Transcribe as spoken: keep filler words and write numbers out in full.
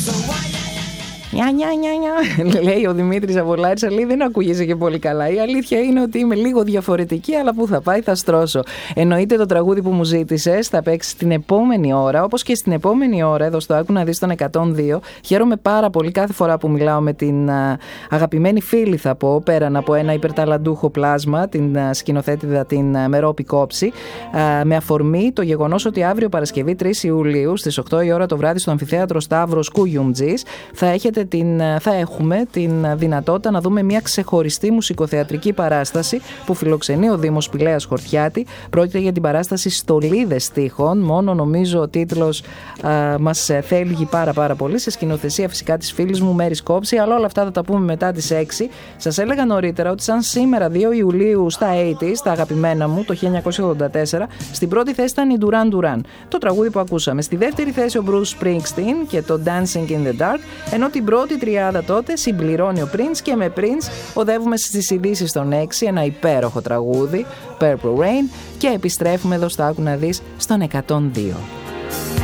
Νια, νια, νια, νια. Λέει ο Δημήτρης από Λάρισα, λέει δεν ακούγεσαι και πολύ καλά. Η αλήθεια είναι ότι είμαι λίγο διαφορετική, αλλά που θα πάει θα στρώσω. Εννοείται το τραγούδι που μου ζήτησες θα παίξει την επόμενη ώρα, όπως και στην επόμενη ώρα, εδώ στο Άκου να δεις τον εκατόν δύο. Χαίρομαι πάρα πολύ κάθε φορά που μιλάω με την α, αγαπημένη φίλη, θα πω, πέραν από ένα υπερταλαντούχο πλάσμα, την α, σκηνοθέτηδα την α, Μερόπη Κόψη, α, με αφορμή το γεγονός ότι αύριο Παρασκευή τρεις Ιουλίου στις οκτώ η ώρα το βράδυ στο Αμφιθέατρο Σταύρος Κουγιουμτζής θα έχετε Την, θα έχουμε την δυνατότητα να δούμε μια ξεχωριστή μουσικοθεατρική παράσταση που φιλοξενεί ο Δήμος Πηλαίας Χορτιάτη. Πρόκειται για την παράσταση Στολίδες Στίχων. Μόνο νομίζω ο τίτλος α, μας θέλει πάρα πάρα πολύ, σε σκηνοθεσία φυσικά της φίλης μου Μέρης Κόψη, αλλά όλα αυτά θα τα πούμε μετά τις έξι. Σας έλεγα νωρίτερα ότι σαν σήμερα δύο Ιουλίου στα ογδόντα, τα αγαπημένα μου, το χίλια εννιακόσια ογδόντα τέσσερα, στην πρώτη θέση ήταν η Duran Duran, το τραγούδι που ακούσαμε. Στη δεύτερη θέση ο Bruce Springsteen και το Dancing in the Dark, ενώ την πρώτη τριάδα τότε συμπληρώνει ο Prince, και με Prince οδεύουμε στις ειδήσεις των έξι, ένα υπέροχο τραγούδι, Purple Rain, και επιστρέφουμε εδώ στο Άκου να δεις στον εκατόν δύο.